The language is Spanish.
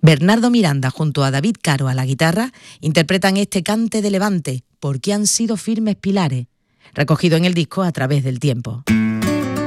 Bernardo Miranda junto a David Caro a la guitarra interpretan este cante de Levante, porque han sido firmes pilares, recogido en el disco A través del tiempo.